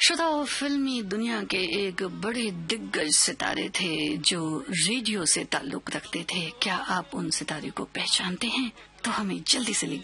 श्रोताओं, फिल्मी दुनिया के एक बड़े दिग्गज सितारे थे जो रेडियो से ताल्लुक रखते थे। क्या आप उन सितारे को पहचानते हैं? तो हमें जल्दी से